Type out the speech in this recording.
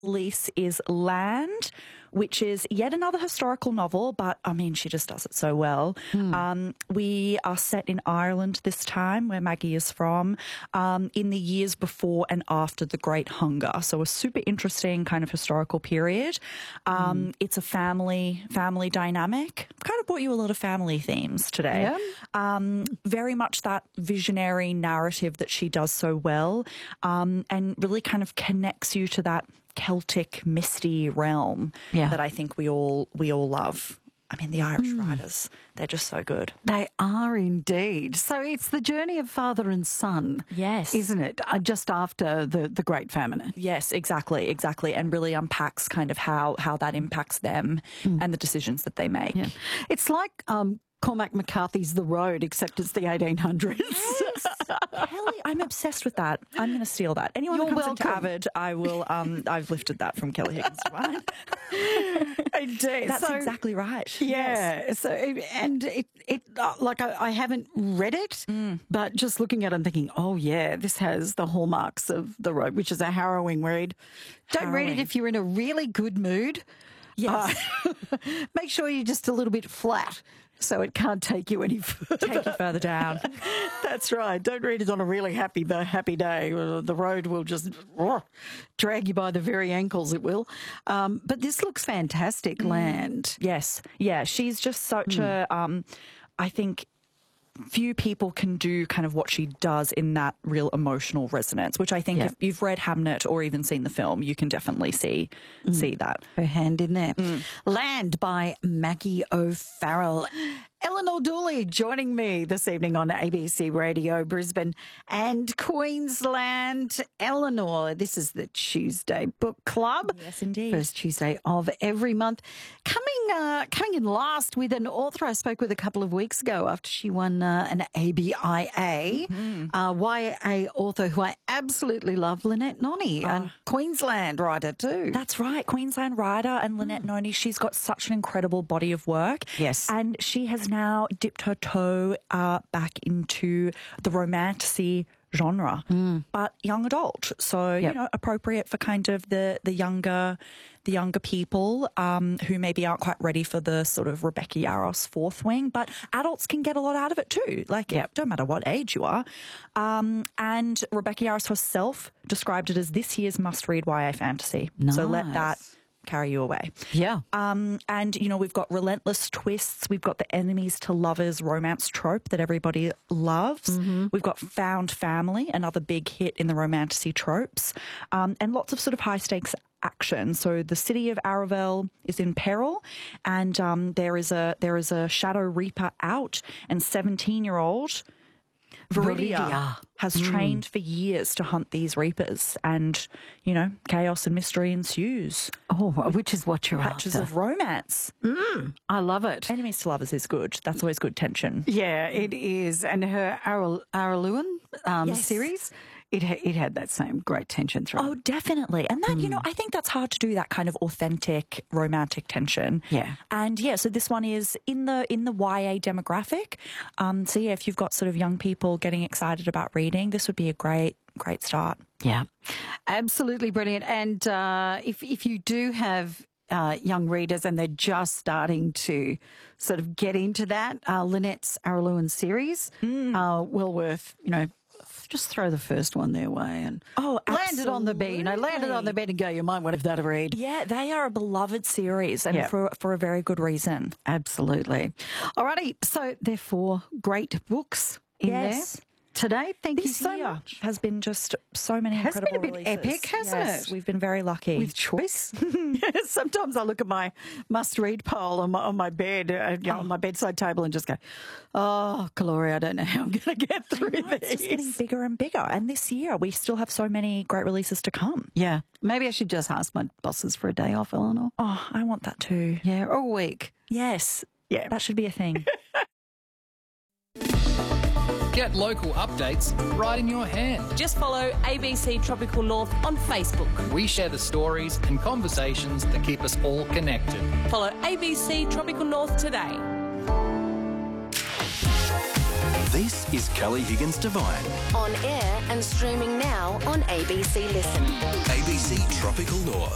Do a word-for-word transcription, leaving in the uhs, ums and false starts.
release is Land, which is yet another historical novel, but I mean, she just does it so well. Mm. Um, we are set in Ireland this time, where Maggie is from, um, in the years before and after the Great Hunger. So a super interesting kind of historical period. Um, mm. It's a family family dynamic. I've kind of brought you a lot of family themes today. Yeah. Um, very much that visionary narrative that she does so well, um, and really kind of connects you to that Celtic misty realm yeah. that I think we all we all love. I mean, the Irish mm. writers, they're just so good. They are indeed. So it's the journey of father and son. Yes. Isn't it? Uh, just after the, the Great Famine. Yes, exactly, exactly. And really unpacks kind of how, how that impacts them mm. and the decisions that they make. Yeah. It's like um, Cormac McCarthy's The Road, except it's the eighteen hundreds. Yes. Kelly, I'm obsessed with that. I'm going to steal that. Anyone You're who comes welcome. into Avid, I will. Um, I've lifted that from Kelly Higgins Divine. Indeed, that's so, exactly right. Yeah. Yes. So, and it, it, uh, like I, I haven't read it, mm. but just looking at it and thinking, oh yeah, this has the hallmarks of The Road, which is a harrowing read. Don't harrowing. read it if you're in a really good mood. Yes. Uh, make sure you're just a little bit flat, so it can't take you any further. Take you further down. That's right. Don't read it on a really happy happy day. The Road will just oh, drag you by the very ankles, it will. Um, but this looks fantastic, mm. Land. Yes. Yeah, she's just such mm. a, um, I think, few people can do kind of what she does in that real emotional resonance, which I think yeah. if you've read Hamnet or even seen the film, you can definitely see mm. see that. Her hand in there. Mm. Land by Maggie O'Farrell. Eleanor Dooley joining me this evening on A B C Radio Brisbane and Queensland. Eleanor, this is the Tuesday Book Club. Yes, indeed. First Tuesday of every month. Coming uh, coming in last with an author I spoke with a couple of weeks ago after she won uh, an A B I A, mm-hmm. uh, Y A author who I absolutely love, Lynette Noni, oh. and Queensland writer too. That's right, Queensland writer and Lynette mm. Noni. She's got such an incredible body of work. Yes. And she has now dipped her toe uh, back into the romantasy genre, mm. but young adult. So, yep. you know, appropriate for kind of the, the younger the younger people um, who maybe aren't quite ready for the sort of Rebecca Yarros fourth wing, but adults can get a lot out of it too. Like, yep. it don't matter what age you are. Um, and Rebecca Yarros herself described it as this year's must-read Y A fantasy. Nice. So let that carry you away. Yeah. Um, and, you know, we've got relentless twists. We've got the enemies to lovers romance trope that everybody loves. Mm-hmm. We've got found family, another big hit in the romantasy tropes. Um, and lots of sort of high stakes action. So the city of Aravel is in peril, and um, there is a there is a Shadow Reaper out, and seventeen-year-old Viridia, Viridia. has mm. trained for years to hunt these Reapers, and, you know, chaos and mystery ensues. Oh, which is what you're Patches after. of romance. Mm, I love it. Enemies to lovers is good. That's always good tension. Yeah, it is. And her Aral- Araluan um, yes. series, it, ha- it had that same great tension through Oh, it. definitely. And that, Mm. you know, I think that's hard to do, that kind of authentic romantic tension. Yeah. And yeah, so this one is in the in the Y A demographic. Um, so yeah, if you've got sort of young people getting excited about reading, this would be a great, great start. Yeah, absolutely brilliant. And uh, if if you do have uh, young readers and they're just starting to sort of get into that, uh, Lynette's Araluan series, mm. uh, well worth, you know, just throw the first one their way and oh, land it on the bed. You know, land it on the bed and go, you might want to have that read. Yeah, they are a beloved series, and yeah. for for a very good reason. Absolutely. Alrighty, so there are four great books in yes. there today. Thank this you so year much. Has been just so many has incredible been a bit releases. epic, hasn't yes, it? We've been very lucky. With choice. Sometimes I look at my must-read pile on my, on my bed, uh, you know, oh. on my bedside table and just go, oh, Gloria, I don't know how I'm going to get through know, this. It's just getting bigger and bigger. And this year we still have so many great releases to come. Yeah. Maybe I should just ask my bosses for a day off, Eleanor. Oh, I want that too. Yeah, or a week. Yes. Yeah. That should be a thing. Get local updates right in your hand. Just follow A B C Tropical North on Facebook. We share the stories and conversations that keep us all connected. Follow A B C Tropical North today. This is Kelly Higgins Divine. On air and streaming now on A B C Listen. A B C Tropical North.